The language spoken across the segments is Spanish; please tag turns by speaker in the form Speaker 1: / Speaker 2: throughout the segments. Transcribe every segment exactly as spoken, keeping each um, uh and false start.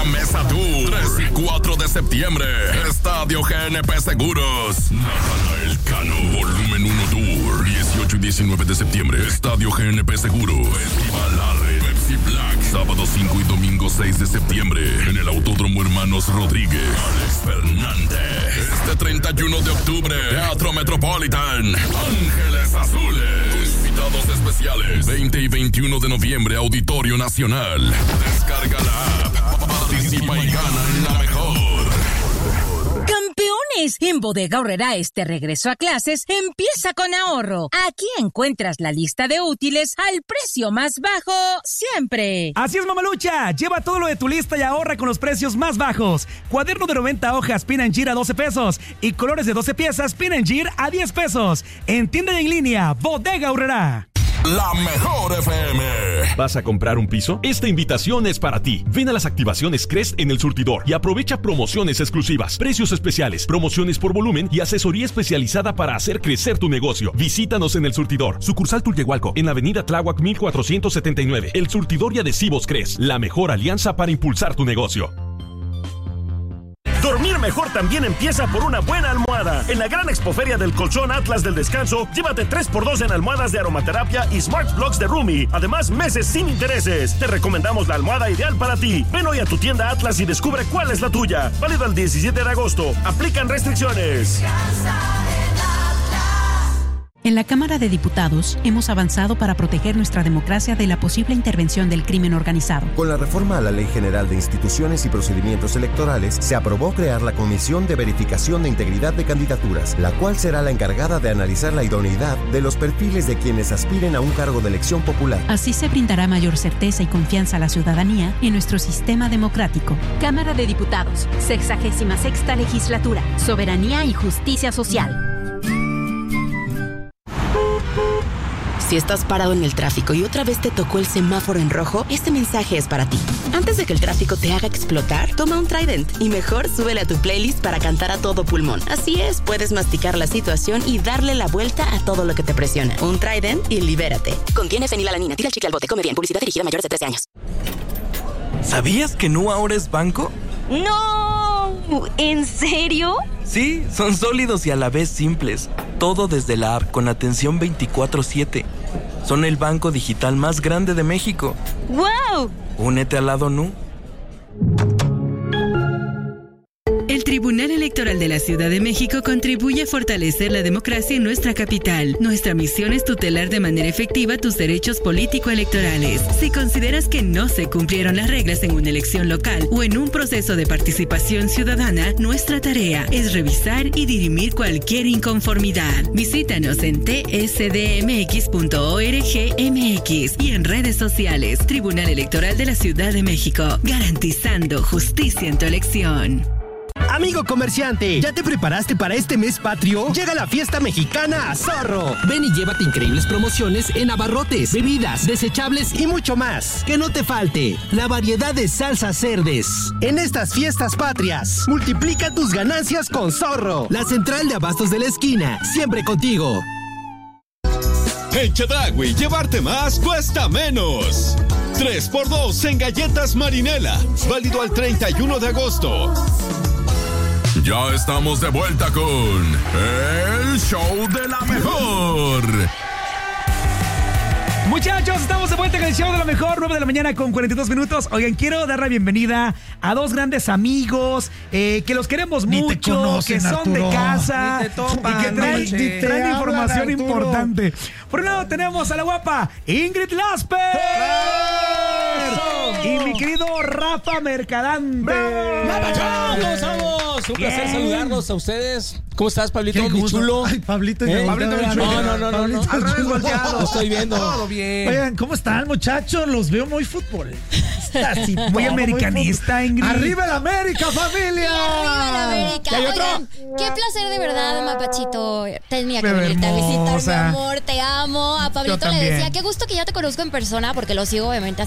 Speaker 1: Mesa Tour. tres y cuatro de septiembre. Estadio G N P Seguros. Natanael Cano, Volumen uno Tour. dieciocho y diecinueve de septiembre. Estadio G N P Seguros. Festival Arre, Pepsi Black. Sábado cinco y domingo seis de septiembre. En el Autódromo Hermanos Rodríguez. Alex Fernández. Este treinta y uno de octubre. Teatro Metropolitan. Ángeles Azules. Invitados especiales. veinte y veintiuno de noviembre. Auditorio Nacional. Descarga la app. Participa y gana en la mejor.
Speaker 2: ¡Campeones! En Bodega Aurrerá este regreso a clases empieza con ahorro. Aquí encuentras la lista de útiles al precio más bajo siempre.
Speaker 3: Así es, mamalucha. Lleva todo lo de tu lista y ahorra con los precios más bajos. Cuaderno de noventa hojas Pin and Gir a doce pesos y colores de doce piezas Pin and Gir a diez pesos. En tienda y en línea, Bodega Aurrerá.
Speaker 1: La mejor F M.
Speaker 4: ¿Vas a comprar un piso? Esta invitación es para ti. Ven a las activaciones Crest en El Surtidor y aprovecha promociones exclusivas, precios especiales, promociones por volumen y asesoría especializada para hacer crecer tu negocio. Visítanos en El Surtidor, sucursal Tulyehualco, en la avenida Tláhuac mil cuatrocientos setenta y nueve. El Surtidor y Adhesivos Crest, la mejor alianza para impulsar tu negocio.
Speaker 5: Dormir mejor también empieza por una buena almohada. En la gran expoferia del colchón Atlas del Descanso, llévate tres por dos en almohadas de aromaterapia y Smart Blocks de Rumi. Además, meses sin intereses. Te recomendamos la almohada ideal para ti. Ven hoy a tu tienda Atlas y descubre cuál es la tuya. Válido el diecisiete de agosto. Aplican restricciones.
Speaker 6: En la Cámara de Diputados hemos avanzado para proteger nuestra democracia de la posible intervención del crimen organizado.
Speaker 7: Con la reforma a la Ley General de Instituciones y Procedimientos Electorales, se aprobó crear la Comisión de Verificación de Integridad de Candidaturas, la cual será la encargada de analizar la idoneidad de los perfiles de quienes aspiren a un cargo de elección popular.
Speaker 6: Así se brindará mayor certeza y confianza a la ciudadanía en nuestro sistema democrático.
Speaker 8: Cámara de Diputados, sexagésima sexta legislatura, soberanía y justicia social.
Speaker 9: Si estás parado en el tráfico y otra vez te tocó el semáforo en rojo, este mensaje es para ti. Antes de que el tráfico te haga explotar, toma un Trident y mejor súbele a tu playlist para cantar a todo pulmón. Así es, puedes masticar la situación y darle la vuelta a todo lo que te presiona. Un Trident y libérate. Contiene fenilalanina. Tira el chicle al bote. Come bien. Publicidad dirigida a mayores de trece años.
Speaker 10: ¿Sabías que Nu ahora es banco?
Speaker 8: ¡No! ¿En serio?
Speaker 10: Sí, son sólidos y a la vez simples. Todo desde la app con atención veinticuatro siete. Son el banco digital más grande de México.
Speaker 8: ¡Wow!
Speaker 10: Únete al lado Nu.
Speaker 11: El Tribunal Electoral de la Ciudad de México contribuye a fortalecer la democracia en nuestra capital. Nuestra misión es tutelar de manera efectiva tus derechos político-electorales. Si consideras que no se cumplieron las reglas en una elección local o en un proceso de participación ciudadana, nuestra tarea es revisar y dirimir cualquier inconformidad. Visítanos en t s d m x punto org m x y en redes sociales. Tribunal Electoral de la Ciudad de México, garantizando justicia en tu elección.
Speaker 12: Amigo comerciante, ¿ya te preparaste para este mes patrio? Llega la fiesta mexicana a Zorro. Ven y llévate increíbles promociones en abarrotes, bebidas, desechables y mucho más. Que no te falte la variedad de salsas Cerdes. En estas fiestas patrias, multiplica tus ganancias con Zorro. La central de abastos de la esquina, siempre contigo.
Speaker 13: En Chedraui, llevarte más cuesta menos. tres por dos en galletas Marinela. Válido al treinta y uno de agosto.
Speaker 1: Ya estamos de vuelta con el show de la mejor.
Speaker 3: Muchachos, estamos de vuelta con el show de la mejor, nueve de la mañana con cuarenta y dos minutos. Oigan, quiero dar la bienvenida a dos grandes amigos eh, que los queremos
Speaker 14: Ni
Speaker 3: mucho,
Speaker 14: te conocen,
Speaker 3: que son
Speaker 14: Arturo.
Speaker 3: de casa
Speaker 14: Ni te topan,
Speaker 3: y que traen,
Speaker 14: ni te
Speaker 3: traen
Speaker 14: hablan,
Speaker 3: información
Speaker 14: Arturo.
Speaker 3: importante. Por un lado tenemos a la guapa Ingrid Lasper y mi querido Rafa Mercadante.
Speaker 15: ¿Cómo estamos? Un placer
Speaker 3: Bien.
Speaker 15: saludarlos a ustedes. ¿Cómo estás, Pablito?
Speaker 14: Qué
Speaker 15: Mi
Speaker 14: gusto.
Speaker 15: chulo.
Speaker 14: Ay, Pablito,
Speaker 15: ¿Eh?
Speaker 14: yo-
Speaker 15: Pablito,
Speaker 14: yo-
Speaker 15: mi chulo.
Speaker 14: yo-
Speaker 15: No, no, no, no, no.
Speaker 14: Al revés volteado.
Speaker 15: Lo estoy viendo.
Speaker 14: Todo bien. Oigan, ¿cómo están, muchachos? Los veo muy futbolistas y
Speaker 3: Muy
Speaker 14: todo,
Speaker 3: americanista,
Speaker 14: muy fut-
Speaker 3: Ingrid.
Speaker 14: ¡Arriba el América, familia!
Speaker 16: ¡Arriba la América!
Speaker 14: ¿Y hay otro?
Speaker 16: Oigan, qué placer de verdad, Mapachito. Tenía que
Speaker 14: Bebé
Speaker 16: venirte a visitar, mi
Speaker 14: hermosa.
Speaker 16: amor. Te amo. A Pablito le
Speaker 14: también.
Speaker 16: decía, qué gusto que ya te conozco en persona, porque lo sigo obviamente hace mucho tiempo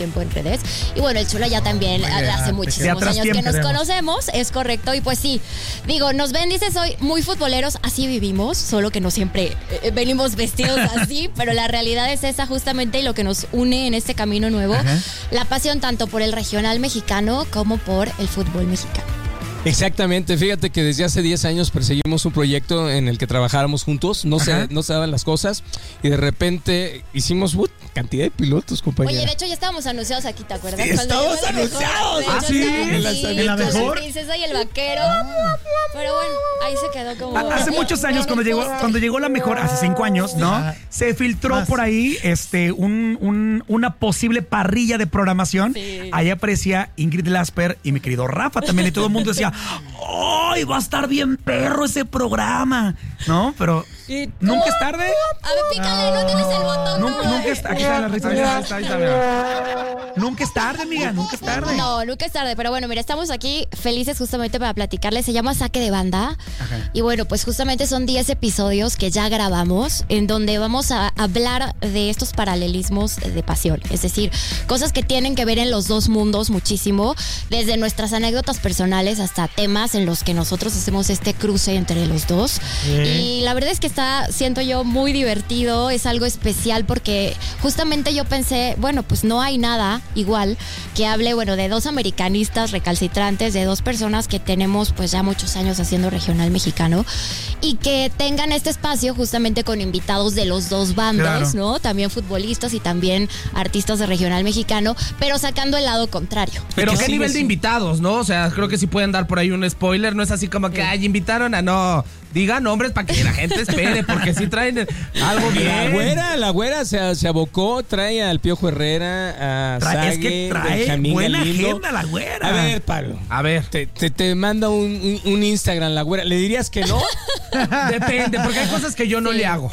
Speaker 16: tiempo en redes. Y bueno, el Chulo ya también
Speaker 14: Oye,
Speaker 16: hace
Speaker 14: ah,
Speaker 16: muchísimos años que nos
Speaker 14: queremos.
Speaker 16: conocemos, es correcto. Y pues sí, digo, nos ven, dices, hoy muy futboleros, así vivimos, solo que no siempre eh, venimos vestidos así, pero la realidad es esa justamente y lo que nos une en este camino nuevo,
Speaker 15: Ajá.
Speaker 16: la pasión tanto por el regional mexicano como por el fútbol mexicano.
Speaker 15: Exactamente, fíjate que desde hace diez años perseguimos un proyecto en el que trabajáramos juntos, no se, no se daban las cosas y de repente hicimos uh, cantidad de pilotos, compañero.
Speaker 16: Oye, de hecho ya estábamos anunciados aquí, ¿te acuerdas?
Speaker 15: Sí,
Speaker 16: Cuando
Speaker 15: estábamos
Speaker 16: llegó la mejor.
Speaker 15: anunciados.
Speaker 16: De hecho,
Speaker 15: Ah, sí,
Speaker 16: estábamos
Speaker 15: en la-
Speaker 16: ahí
Speaker 15: en la
Speaker 16: con
Speaker 15: mejor.
Speaker 16: la princesa y el vaquero. Pero bueno, ahí se quedó como...
Speaker 3: Hace muchos años cuando llegó cuando llegó la mejor, hace cinco años, ¿no?
Speaker 14: Ah.
Speaker 3: Se filtró
Speaker 14: Más.
Speaker 3: por ahí este un, un- una posible parrilla de programación.
Speaker 16: Sí.
Speaker 3: Ahí aparecía Ingrid Lasper y mi querido Rafa también. Y todo el mundo decía, ¡ay, va a estar bien perro ese programa! ¿No? Pero
Speaker 16: ¿Y
Speaker 3: nunca es tarde.
Speaker 16: A ver, pícale, no tienes el botón.
Speaker 3: Nunca,
Speaker 16: no.
Speaker 3: nunca es tarde. Aquí está la risa. Ahí está, ahí está, mira. Nunca es tarde, amiga. Nunca es tarde.
Speaker 16: No, nunca es tarde, pero bueno, mira, estamos aquí felices justamente para platicarles. Se llama Saque de Banda.
Speaker 3: Ajá.
Speaker 16: Y bueno, pues justamente son diez episodios que ya grabamos en donde vamos a hablar de estos paralelismos de pasión. Es decir, cosas que tienen que ver en los dos mundos muchísimo, desde nuestras anécdotas personales hasta temas en los que nosotros hacemos este cruce entre los dos.
Speaker 14: Bien.
Speaker 16: Y la verdad es que está, siento yo, muy divertido, es algo especial porque justamente yo pensé, bueno, pues no hay nada igual que hable, bueno, de dos americanistas recalcitrantes, de dos personas que tenemos pues ya muchos años haciendo regional mexicano y que tengan este espacio justamente con invitados de los dos bandos,
Speaker 3: Claro.
Speaker 16: ¿no? También futbolistas y también artistas de regional mexicano, pero sacando el lado contrario.
Speaker 17: Pero
Speaker 15: que
Speaker 17: qué
Speaker 15: sigue
Speaker 17: nivel de
Speaker 15: sin-
Speaker 17: invitados, ¿no? O sea, creo que sí pueden dar por ahí un spoiler. No es así como que, ay, invitaron a no. Digan nombres para que la gente espere, porque sí traen algo bien.
Speaker 15: La güera, la güera se, se abocó, trae al Piojo Herrera, a
Speaker 3: Trae- es
Speaker 15: Sague,
Speaker 3: que trae
Speaker 15: Benjamín
Speaker 3: buena
Speaker 15: Galindo.
Speaker 3: agenda la güera.
Speaker 15: A ver, Pablo.
Speaker 17: A ver.
Speaker 15: Te, te, te manda un, un, un Instagram la güera. ¿Le dirías que no?
Speaker 17: Depende, porque hay cosas que yo no
Speaker 16: Sí.
Speaker 17: le hago.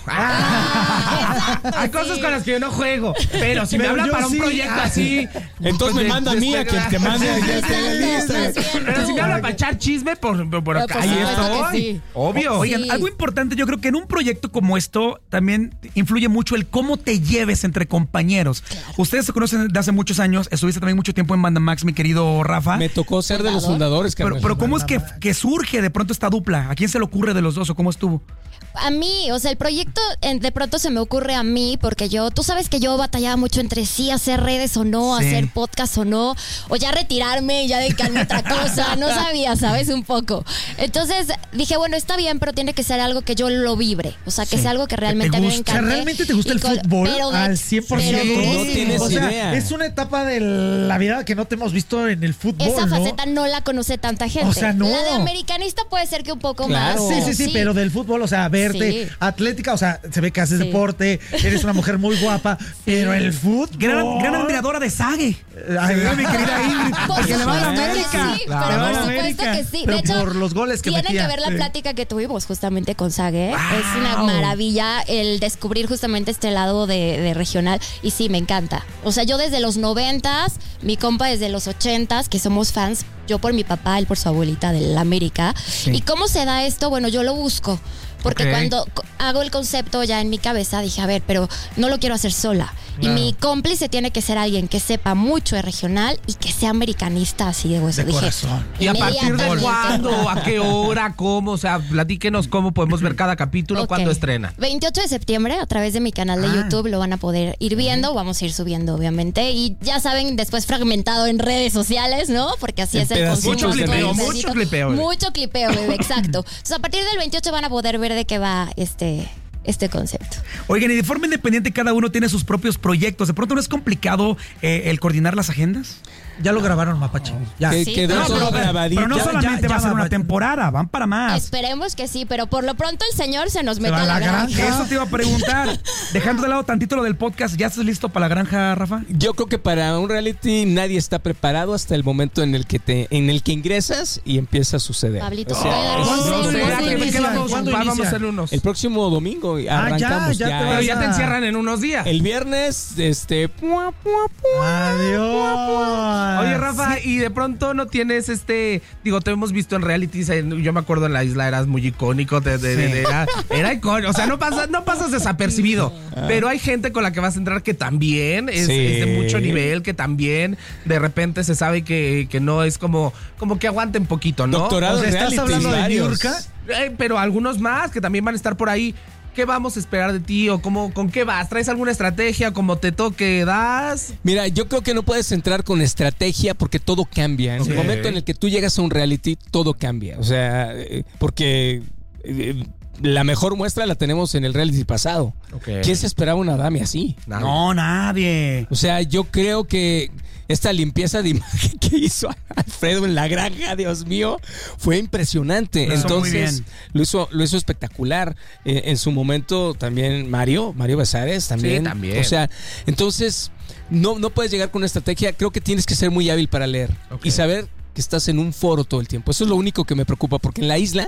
Speaker 16: Ah,
Speaker 17: hay cosas
Speaker 16: sí.
Speaker 17: con las que yo no juego. Pero si me
Speaker 14: Pero
Speaker 17: hablan
Speaker 14: yo
Speaker 17: para
Speaker 14: sí.
Speaker 17: un proyecto
Speaker 14: Ah.
Speaker 17: así.
Speaker 15: Entonces
Speaker 17: pues,
Speaker 15: me
Speaker 17: de-
Speaker 15: manda a mí a que
Speaker 17: despegar.
Speaker 15: te mande a
Speaker 16: Exacto,
Speaker 15: el Instagram.
Speaker 16: más bien
Speaker 17: Pero
Speaker 16: tú.
Speaker 17: si me hablan para echar chisme, por, por, por
Speaker 16: Pero
Speaker 17: acá.
Speaker 16: por
Speaker 17: Ahí
Speaker 16: supuesto que
Speaker 17: estoy.
Speaker 16: sí.
Speaker 17: Obvio.
Speaker 3: Oigan,
Speaker 16: Sí.
Speaker 3: algo importante, yo creo que en un proyecto como esto también influye mucho el cómo te lleves entre compañeros. Ustedes se conocen de hace muchos años, estuviste también mucho tiempo en Banda Max, mi querido Rafa.
Speaker 15: Me tocó ser de los
Speaker 16: Fundador.
Speaker 15: fundadores,
Speaker 3: Pero,
Speaker 15: carnal.
Speaker 3: pero ¿cómo es que, que surge de pronto esta dupla? ¿A quién se le ocurre de los dos o cómo estuvo?
Speaker 16: A mí, o sea, el proyecto eh, de pronto se me ocurre a mí porque yo, tú sabes que yo batallaba mucho entre sí hacer redes o no,
Speaker 3: Sí.
Speaker 16: hacer podcast o no, o ya retirarme y ya dedicarme a otra cosa, no sabía, ¿sabes? Un poco. Entonces dije, bueno, está bien, pero tiene que ser algo que yo lo vibre, o sea, que
Speaker 3: Sí.
Speaker 16: sea algo que realmente a mí me
Speaker 14: gusta.
Speaker 16: encante.
Speaker 14: ¿Que realmente te gusta
Speaker 16: Y
Speaker 14: el
Speaker 16: con-
Speaker 14: fútbol
Speaker 16: pero de-
Speaker 14: al cien por ciento?
Speaker 16: pero
Speaker 15: No tienes
Speaker 14: o sea,
Speaker 15: idea.
Speaker 14: es una etapa de la vida que no te hemos visto en el fútbol,
Speaker 16: Esa
Speaker 14: ¿no?
Speaker 16: faceta no la conoce tanta gente.
Speaker 14: O sea, no.
Speaker 16: La de americanista puede ser que un poco
Speaker 15: Claro.
Speaker 16: más.
Speaker 14: Sí, sí, sí, pero del fútbol, o sea, verte
Speaker 16: Sí.
Speaker 14: atlética, o sea, se ve que haces
Speaker 16: Sí.
Speaker 14: deporte, eres una mujer muy guapa, pero el fútbol...
Speaker 3: Gran, gran admiradora de Sague.
Speaker 14: Ay,
Speaker 3: Sí, mi querida Ingrid.
Speaker 16: Por
Speaker 3: Porque le va a la
Speaker 16: supuesto que
Speaker 3: América.
Speaker 16: sí,
Speaker 3: Le va
Speaker 16: pero
Speaker 3: a
Speaker 16: por
Speaker 3: la
Speaker 16: supuesto
Speaker 3: América.
Speaker 16: que sí.
Speaker 14: Pero
Speaker 16: De hecho,
Speaker 14: por los goles que
Speaker 16: tienen
Speaker 14: metía.
Speaker 16: que ver la
Speaker 14: Sí.
Speaker 16: plática que tuvimos justamente con Sague. Es una maravilla el descubrir justamente este lado de, de regional. Y sí, me encanta. O sea, yo desde los noventas, mi compa desde los ochentas, que somos fans, yo por mi papá, él por su abuelita del América. ¿Y cómo se da esto? Bueno, yo lo busco. Porque
Speaker 17: Ok.
Speaker 16: cuando co- hago el concepto ya en mi cabeza, dije, a ver, pero no lo quiero hacer sola. Y mi cómplice tiene que ser alguien que sepa mucho de regional y que sea americanista así de hueso.
Speaker 14: De
Speaker 16: Dije,
Speaker 14: corazón.
Speaker 17: ¿Y a partir de
Speaker 16: inmediatamente.
Speaker 17: cuándo? ¿A qué hora? ¿Cómo? O sea, platíquenos cómo podemos ver cada capítulo,
Speaker 16: Ok.
Speaker 17: cuándo estrena.
Speaker 16: veintiocho de septiembre, a través de mi canal de
Speaker 3: Ah.
Speaker 16: YouTube, lo van a poder ir viendo. Vamos a ir subiendo, obviamente. Y ya saben, después fragmentado en redes sociales, ¿no? Porque así
Speaker 15: En
Speaker 16: es el
Speaker 15: pedacitos
Speaker 16: consumo.
Speaker 17: Mucho
Speaker 15: de
Speaker 17: clipeo,
Speaker 16: todo
Speaker 17: mucho
Speaker 16: pedacito.
Speaker 17: clipeo, bebé.
Speaker 16: Mucho clipeo, bebé, exacto. Entonces, a partir del veintiocho van a poder ver de qué va este, este concepto.
Speaker 3: Oigan, y de forma independiente cada uno tiene sus propios proyectos. ¿De pronto no es complicado eh, el coordinar las agendas?
Speaker 14: Ya lo grabaron, Mapache. Ya.
Speaker 15: Que-
Speaker 16: Sí.
Speaker 15: quedó
Speaker 16: No,
Speaker 15: todo
Speaker 16: pero-
Speaker 15: grabadito.
Speaker 3: Pero no
Speaker 14: Ya,
Speaker 3: solamente
Speaker 14: ya,
Speaker 3: va a
Speaker 14: ya
Speaker 3: ser
Speaker 14: va,
Speaker 3: una
Speaker 14: va.
Speaker 3: temporada, van para más.
Speaker 16: Esperemos que sí, pero por lo pronto el señor se nos
Speaker 14: Se
Speaker 16: mete
Speaker 14: va
Speaker 16: a la
Speaker 14: a la
Speaker 16: granja.
Speaker 14: granja.
Speaker 3: Eso te iba a preguntar. Dejando de lado tantito lo del podcast, ¿ya estás listo para la granja, Rafa?
Speaker 15: Yo creo que para un reality nadie está preparado hasta el momento en el que te, en el que ingresas y empieza a suceder.
Speaker 16: Pablito,
Speaker 15: O sea,
Speaker 16: ¿puede dar
Speaker 15: es-
Speaker 16: un
Speaker 14: ¿Cuándo-
Speaker 17: No sé,
Speaker 14: ¿Cuándo
Speaker 17: ¿a qué me
Speaker 14: inicia?
Speaker 17: quedamos?
Speaker 14: ¿Cuándo
Speaker 17: Vamos a
Speaker 14: inicia?
Speaker 17: hacer unos.
Speaker 15: el próximo domingo
Speaker 14: ya,
Speaker 15: arrancamos
Speaker 14: ya
Speaker 15: ya.
Speaker 14: te
Speaker 17: Pero
Speaker 14: vas
Speaker 17: ya
Speaker 14: a-
Speaker 17: te encierran en unos días.
Speaker 15: El viernes, este, pua, pua, pua.
Speaker 14: Adiós. más.
Speaker 17: Oye, Rafa,
Speaker 14: Sí.
Speaker 17: y de pronto no tienes este, digo, te hemos visto en realities, en- yo me acuerdo en La Isla eras muy icónico, de, de- de- de- era, era icónico, o sea, no pasas, no pasas desapercibido, pero hay gente con la que vas a entrar que también es,
Speaker 15: Sí.
Speaker 17: es de mucho nivel, que también de repente se sabe que, que no es como, como que aguanten poquito, ¿no?
Speaker 15: Doctorado
Speaker 14: O sea,
Speaker 15: en
Speaker 14: ¿estás
Speaker 15: realities
Speaker 14: hablando de
Speaker 15: varios.
Speaker 14: Niurka?
Speaker 17: Eh, pero algunos más que también van a estar por ahí. ¿Qué vamos a esperar de ti o cómo, con qué vas? ¿Traes alguna estrategia? ¿Cómo te toque das?
Speaker 15: Mira, yo creo que no puedes entrar con estrategia porque todo cambia. En
Speaker 17: Ok.
Speaker 15: el momento en el que tú llegas a un reality, todo cambia. O sea, eh, porque eh, la mejor muestra la tenemos en el reality pasado.
Speaker 17: Ok.
Speaker 15: ¿Quién se esperaba una dame así?
Speaker 3: No, nadie.
Speaker 15: O sea, yo creo que esta limpieza de imagen que hizo Alfredo en la granja, Dios mío, fue impresionante.
Speaker 3: Lo hizo muy
Speaker 15: Entonces,
Speaker 3: bien.
Speaker 15: lo hizo, lo hizo espectacular. Eh, en su momento también Mario, Mario Besares también.
Speaker 17: Sí, también.
Speaker 15: O sea, entonces no, no puedes llegar con una estrategia. Creo que tienes que ser muy hábil para leer
Speaker 17: Ok.
Speaker 15: y saber que estás en un foro todo el tiempo. Eso es lo único que me preocupa, porque en la isla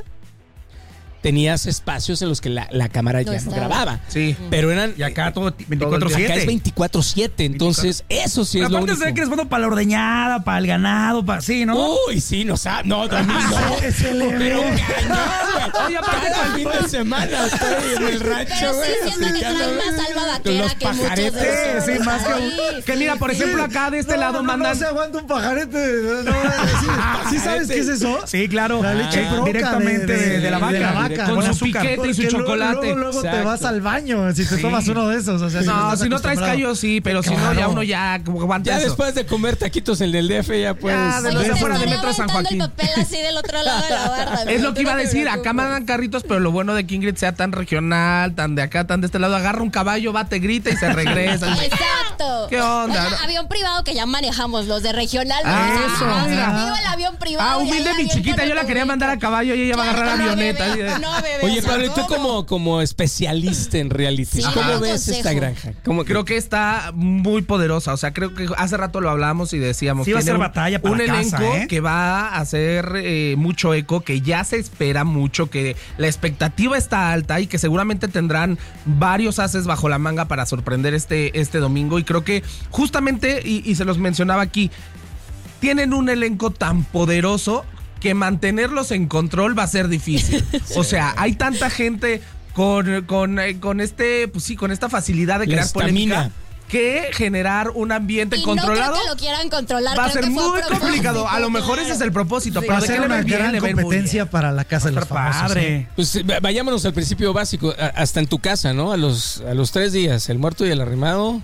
Speaker 15: tenías espacios en los que la, la cámara
Speaker 16: No
Speaker 15: ya
Speaker 16: estaba.
Speaker 15: no grababa.
Speaker 17: Sí.
Speaker 15: Pero eran...
Speaker 3: Y acá todo veinticuatro
Speaker 15: Acá es
Speaker 3: siete.
Speaker 15: veinticuatro siete, entonces eso sí
Speaker 3: Pero
Speaker 15: es lo
Speaker 3: aparte
Speaker 15: único.
Speaker 3: se ve que eres bueno para la ordeñada, para el ganado, para sí, ¿no?
Speaker 15: Uy, sí, no sabe, no, también no.
Speaker 14: Se le
Speaker 15: Pero
Speaker 14: ve.
Speaker 15: cañón, güey.
Speaker 17: Oye, aparte,
Speaker 15: Cada fin de semana estoy en el rancho,
Speaker 16: Pero
Speaker 15: güey.
Speaker 16: sí siento que trae
Speaker 15: aplicando,
Speaker 16: más alma
Speaker 15: con
Speaker 16: vaquera
Speaker 15: los
Speaker 16: que muchos de
Speaker 15: pajaretes.
Speaker 16: nosotros.
Speaker 3: Sí, más que un-
Speaker 16: Sí,
Speaker 17: Que
Speaker 16: sí,
Speaker 17: mira, por
Speaker 16: sí.
Speaker 17: ejemplo, acá de este
Speaker 14: No,
Speaker 17: lado
Speaker 14: no,
Speaker 17: mandan...
Speaker 14: No se aguanta un pajarete. No, sí, ¿Sí sabes qué es eso?
Speaker 3: Sí, claro.
Speaker 14: La leche
Speaker 3: Eh,
Speaker 14: broca
Speaker 3: directamente de, de la vaca.
Speaker 14: de la vaca.
Speaker 17: Con
Speaker 3: Con
Speaker 17: su
Speaker 3: azúcar.
Speaker 17: piquete y su
Speaker 14: Porque luego-
Speaker 17: chocolate.
Speaker 14: Luego, luego te
Speaker 15: Exacto.
Speaker 14: vas al baño si te tomas uno de esos. O sea,
Speaker 17: No,
Speaker 14: estás
Speaker 17: si no traes
Speaker 14: acostumbrado.
Speaker 17: callo, sí, pero si no,
Speaker 14: Claro.
Speaker 17: ya uno ya como que aguanta
Speaker 15: Ya
Speaker 17: eso.
Speaker 15: después de comer taquitos en el D F ya puedes.
Speaker 17: Ya, de
Speaker 16: Oye,
Speaker 17: los
Speaker 16: te
Speaker 17: de afuera de
Speaker 16: estaría
Speaker 17: Metro San
Speaker 16: aventando
Speaker 17: Joaquín.
Speaker 16: el papel así del otro lado de la barda.
Speaker 17: Es lo
Speaker 16: amigo,
Speaker 17: que iba a
Speaker 16: tú no te
Speaker 17: decir, acá
Speaker 16: preocupes.
Speaker 17: mandan carritos, pero lo bueno de que Ingrid sea tan regional, tan de acá, tan de este lado, agarra un caballo, va, te grita y se regresa.
Speaker 16: Exacto.
Speaker 17: ¿Qué onda?
Speaker 16: Oiga, avión privado que ya manejamos, los de regional.
Speaker 17: Ah,
Speaker 16: o sea,
Speaker 17: eso,
Speaker 16: vamos
Speaker 17: mira.
Speaker 16: conmigo el avión privado.
Speaker 17: Ah,
Speaker 16: y ahí
Speaker 17: humilde mi
Speaker 16: avientan
Speaker 17: chiquita, yo la
Speaker 16: tu
Speaker 17: quería
Speaker 16: bonito.
Speaker 17: mandar a caballo y ella va a
Speaker 16: Claro,
Speaker 17: agarrar
Speaker 16: no,
Speaker 17: avioneta.
Speaker 16: bebé,
Speaker 17: así de-
Speaker 16: no, bebé,
Speaker 15: Oye,
Speaker 16: o sea,
Speaker 15: Pablo, ¿y tú
Speaker 16: ¿cómo?
Speaker 15: como, como especialista en reality,
Speaker 16: Sí,
Speaker 15: cómo
Speaker 16: un
Speaker 15: ves
Speaker 16: consejo.
Speaker 15: esta granja? ¿Cómo
Speaker 17: Creo que está muy poderosa. O sea, creo que hace rato lo hablamos y decíamos
Speaker 3: Sí va a
Speaker 17: tiene
Speaker 3: ser
Speaker 17: un-
Speaker 3: batalla para
Speaker 17: un
Speaker 3: casa,
Speaker 17: elenco
Speaker 3: ¿eh?
Speaker 17: que va a hacer eh, mucho eco, que ya se espera mucho, que la expectativa está alta y que seguramente tendrán varios ases bajo la manga para sorprender este, este domingo. Y creo que justamente, y, y se los mencionaba aquí, tienen un elenco tan poderoso que mantenerlos en control va a ser difícil. O sea, hay tanta gente con, con, eh, con este, pues sí, con esta facilidad de
Speaker 15: La
Speaker 17: crear polémica
Speaker 15: estamina.
Speaker 17: que generar un ambiente
Speaker 16: Y
Speaker 17: controlado
Speaker 16: no creo que lo quieran controlar.
Speaker 17: va a
Speaker 16: creo
Speaker 17: ser
Speaker 16: que fue
Speaker 17: muy
Speaker 16: propósito,
Speaker 17: complicado. A lo mejor ese es el propósito,
Speaker 14: Va
Speaker 17: pero
Speaker 14: a
Speaker 17: de que
Speaker 14: ser
Speaker 17: le va
Speaker 14: una
Speaker 17: a ir bien,
Speaker 14: gran
Speaker 17: le va a ir muy
Speaker 14: competencia
Speaker 17: bien.
Speaker 14: para la casa de los
Speaker 3: Está
Speaker 14: famosos.
Speaker 3: padre.
Speaker 14: ¿eh?
Speaker 15: Pues eh, vayámonos al principio básico, a- hasta en tu casa, ¿no? A los, a los tres días, el muerto y el arrimado,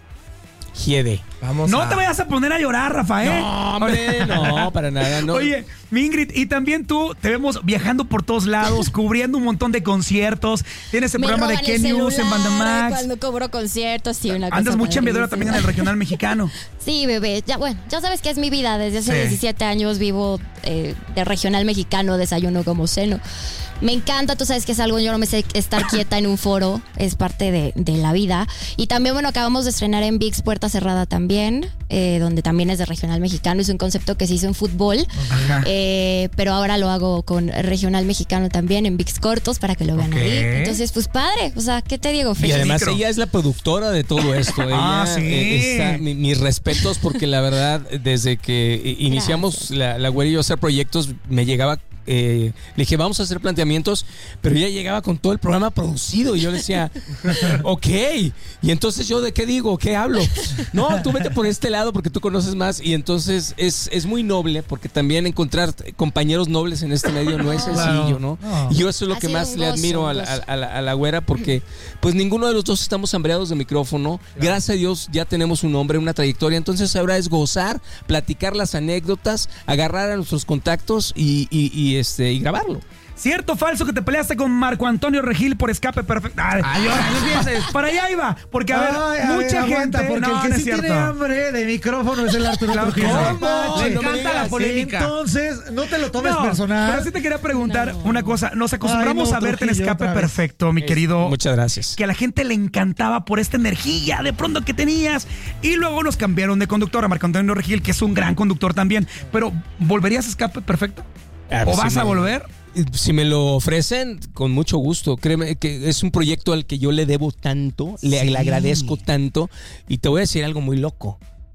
Speaker 15: hiede.
Speaker 17: Vamos
Speaker 3: No
Speaker 17: a-
Speaker 3: te vayas a poner a llorar, Rafael.
Speaker 15: No, hombre, no, para nada, no.
Speaker 3: Oye, mi Ingrid, y también tú te vemos viajando por todos lados, cubriendo un montón de conciertos. Tienes el
Speaker 16: Me
Speaker 3: programa de
Speaker 16: roban
Speaker 3: Ken
Speaker 16: el
Speaker 3: News en
Speaker 16: celular
Speaker 3: Bandamax.
Speaker 16: cuando cobro conciertos, sí, una cosa
Speaker 3: Andas muy chambeadora
Speaker 16: padrísima.
Speaker 3: también en el regional mexicano.
Speaker 16: Sí, bebé. Ya, bueno, ya sabes que es mi vida. Desde hace
Speaker 3: Sí.
Speaker 16: diecisiete años vivo eh, de regional mexicano, desayuno como seno. Me encanta, tú sabes que es algo, yo no me sé estar quieta en un foro, es parte de, de la vida. Y también, bueno, acabamos de estrenar en ViX Puerta Cerrada también, eh, donde también es de regional mexicano. Es un concepto que se hizo en fútbol,
Speaker 3: Ajá.
Speaker 16: eh, pero ahora lo hago con regional mexicano también, en ViX Cortos, para que lo vean
Speaker 3: Ok.
Speaker 16: ahí. Entonces, pues padre, o sea, ¿qué te digo?
Speaker 15: Y
Speaker 16: Feliz.
Speaker 15: además
Speaker 3: micro.
Speaker 15: ella es la productora de todo esto.
Speaker 3: Ah,
Speaker 15: Ella
Speaker 3: sí.
Speaker 15: eh, está- mi- mis respetos porque la verdad, desde que eh, iniciamos la, la Güera y yo a hacer proyectos, me llegaba... eh, le dije, vamos a hacer planteamientos, pero ella llegaba con todo el programa producido y yo le decía, ok, y entonces yo de qué digo, qué hablo, no, tú vete por este lado porque tú conoces más, y entonces es, es muy noble porque también encontrar compañeros nobles en este medio no es sencillo, ¿no?
Speaker 14: No.
Speaker 15: Y yo eso es lo
Speaker 16: Ha
Speaker 15: que
Speaker 16: sido
Speaker 15: más
Speaker 16: un
Speaker 15: le
Speaker 16: gozo,
Speaker 15: admiro
Speaker 16: un
Speaker 15: a la,
Speaker 16: gozo.
Speaker 15: a la- a la Güera, porque pues ninguno de los dos estamos hambreados de micrófono, gracias a Dios ya tenemos un nombre, una trayectoria, entonces ahora es gozar, platicar las anécdotas, agarrar a nuestros contactos y, y- y, este y grabarlo.
Speaker 3: ¿Cierto o falso que te peleaste con Marco Antonio Regil por escape perfecto? Ay,
Speaker 17: Ay, ahora, no empieces.
Speaker 3: para allá iba, porque a ver,
Speaker 14: Ay, a ver,
Speaker 3: mucha
Speaker 14: aguanta,
Speaker 3: gente...
Speaker 14: porque
Speaker 3: no,
Speaker 14: el que
Speaker 3: no
Speaker 14: sí
Speaker 3: es cierto.
Speaker 14: tiene hambre de micrófono es el Arturo Trujillo.
Speaker 15: ¿Cómo?
Speaker 17: Le
Speaker 15: No me
Speaker 17: encanta la
Speaker 15: digas,
Speaker 17: polémica.
Speaker 14: Entonces, no te lo tomes
Speaker 3: No,
Speaker 14: personal.
Speaker 3: pero sí te quería preguntar
Speaker 16: No.
Speaker 3: una cosa. Nos acostumbramos
Speaker 14: Ay, no,
Speaker 3: a verte en
Speaker 14: Trujillo,
Speaker 3: Escape
Speaker 14: otra vez.
Speaker 3: Perfecto, mi querido.
Speaker 15: Muchas gracias.
Speaker 3: Que a la gente le encantaba por esta energía de pronto que tenías. Y luego nos cambiaron de conductor a Marco Antonio Regil, que es un gran conductor también. Pero, ¿volverías a Escape Perfecto?
Speaker 15: Ah,
Speaker 3: ¿O
Speaker 15: pues,
Speaker 3: vas
Speaker 15: si
Speaker 3: a
Speaker 15: me-
Speaker 3: volver?
Speaker 15: Si me lo ofrecen, con mucho gusto. Créeme que es un proyecto al que yo le debo tanto, le,
Speaker 3: Sí.
Speaker 15: le agradezco tanto. Y te voy a decir algo muy loco.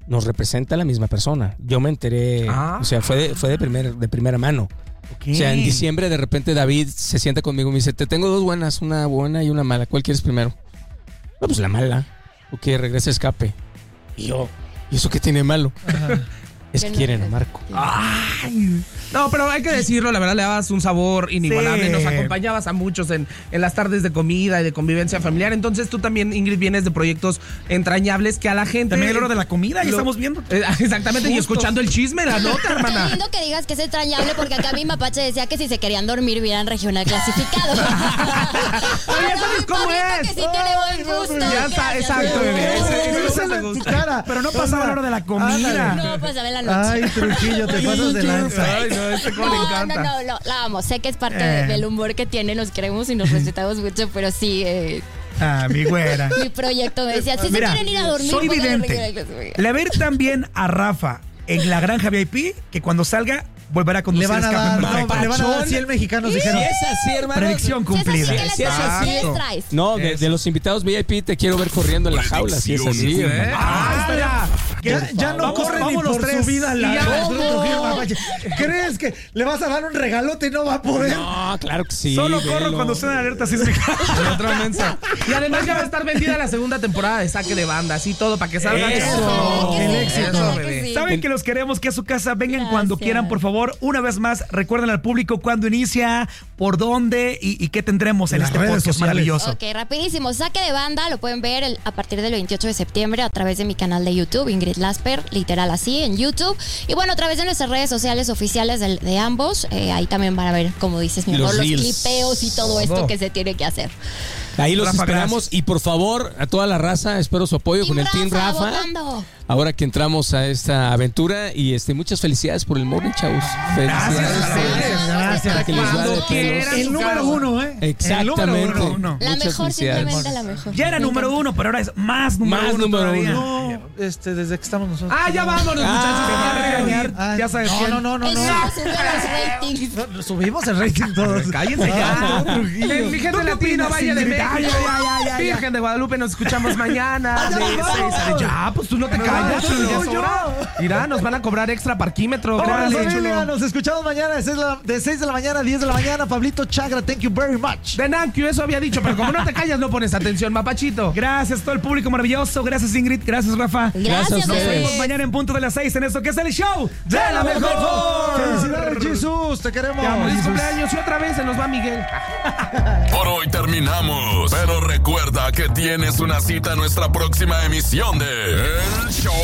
Speaker 15: nos representa la misma persona. Yo me enteré, ah. o sea, fue de, fue de, primer, de primera mano. Okay. O sea, en diciembre de repente David se sienta conmigo y me dice, te tengo dos buenas, una buena y una mala. ¿Cuál quieres primero? No, pues la mala. Ok, regresa escape. Y yo, ¿y eso qué tiene malo? Ajá. Es que quieren a Marco.
Speaker 17: Ay. No, pero hay que decirlo, la verdad le dabas un sabor inigualable. Sí. Nos acompañabas a muchos en, en las tardes de comida y de convivencia familiar. Entonces tú también, Ingrid, vienes de proyectos entrañables que a la gente...
Speaker 3: También el hora de la comida, ya lo, estamos viendo.
Speaker 17: Eh, exactamente, Justo. Y escuchando el chisme, la nota, hermana.
Speaker 16: Qué lindo que digas que es entrañable, porque acá mi mapache decía que si se querían dormir hubieran regional clasificado.
Speaker 17: Pero ya sabes cómo es.
Speaker 16: Que sí tiene buen gusto.
Speaker 17: Ya está, exacto, bebé. Eso me gusta.
Speaker 3: Pero no pasaba la hora de la comida.
Speaker 16: No pasaba en la noche.
Speaker 14: Ay, Trujillo, te pasas de lanza.
Speaker 17: Ay, no, este cómo le encanta.
Speaker 16: No, no, no, la amo. Sé que es parte eh. del humor que tiene, nos queremos y nos respetamos mucho, pero sí. Eh,
Speaker 3: ah, mi güera.
Speaker 16: Mi proyecto me decía, si Mira, se quieren ir a dormir.
Speaker 3: Soy vidente. Le ver también a Rafa en la granja V I P que cuando salga volverá a conducir.
Speaker 14: Le van a dar, no, le van a dar cien mexicanos dijeron.
Speaker 15: Si es así, hermano.
Speaker 3: Predicción cumplida.
Speaker 16: Si es así,
Speaker 15: si es así.
Speaker 16: ¿qué les traes?
Speaker 15: No, de, de los invitados V I P te quiero ver corriendo en la jaula, si es así.
Speaker 3: ¿Eh? Ah, ya, ya no corren ni por su vida. La
Speaker 14: ¿Crees que le vas a dar un regalote y no va a poder?
Speaker 15: No, claro que sí.
Speaker 3: Solo corro velo. Cuando suena alerta sísmica.
Speaker 17: Y además ya va a estar vendida la segunda temporada de Saque de Banda, así todo para que salga.
Speaker 16: Eso.
Speaker 17: El éxito,
Speaker 3: bebé. Saben que los queremos, que a su casa vengan Gracias. Cuando quieran, por favor. Una vez más, recuerden al público cuándo inicia, por dónde y, y qué tendremos en, en este podcast maravilloso.
Speaker 16: Ok, rapidísimo. Saque de Banda lo pueden ver el, a partir del veintiocho de septiembre a través de mi canal de YouTube, Ingrid Lasper, literal así, en YouTube. Y bueno, a través de nuestras redes sociales oficiales de, de ambos. Eh, ahí también van a ver, como dices, mi amor, los, los clipeos y todo esto oh. que se tiene que hacer.
Speaker 15: Ahí los Rafa, esperamos gracias. Y por favor, a toda la raza, espero su apoyo Team con el
Speaker 16: Rafa,
Speaker 15: Team Rafa.
Speaker 16: Votando.
Speaker 15: Ahora que entramos a esta aventura y este muchas felicidades por el Morning Chavos. Felicidades.
Speaker 14: Gracias. Gracias.
Speaker 15: Que les va de pelos.
Speaker 14: El número uno, ¿eh?
Speaker 15: Exactamente.
Speaker 14: El número uno.
Speaker 16: La mejor, simplemente la mejor.
Speaker 3: Ya era
Speaker 16: Me
Speaker 3: número
Speaker 16: encanta.
Speaker 3: uno, pero ahora es más número
Speaker 15: más
Speaker 3: uno.
Speaker 15: Número
Speaker 3: todavía.
Speaker 14: uno. No, este, desde que estamos nosotros.
Speaker 17: Ah, ya vámonos,
Speaker 3: ah, muchachos.
Speaker 14: Ah,
Speaker 3: ya sabes.
Speaker 14: No, no, no, no.
Speaker 16: Eso
Speaker 14: no.
Speaker 16: sube los ratings.
Speaker 14: No, subimos el rating todos.
Speaker 17: Cállense ya. Mi gente latina, Valle de México.
Speaker 3: Ya, ya, ya,
Speaker 17: Virgen de Guadalupe, nos escuchamos mañana. De seis a- Ya, pues tú no te callas. Mira, nos van a cobrar extra parquímetro.
Speaker 14: Hola,
Speaker 17: Créale.
Speaker 14: familia, nos escuchamos mañana de seis de, la, de seis de la mañana a diez de la mañana. Pablito Chagra, thank you very much.
Speaker 17: De Nankio, eso había dicho, pero como no te callas, no pones atención, mapachito.
Speaker 3: Gracias a todo el público maravilloso. Gracias, Ingrid. Gracias, Rafa.
Speaker 16: Gracias,
Speaker 3: Nos
Speaker 16: bebés.
Speaker 3: vemos mañana en punto de las seis en esto que es el show de la mejor.
Speaker 14: Felicidades, Jesús, te queremos.
Speaker 17: Te amo, feliz cumpleaños y otra vez se nos va Miguel.
Speaker 1: Por hoy terminamos, pero recuerda que tienes una cita en nuestra próxima emisión de El Show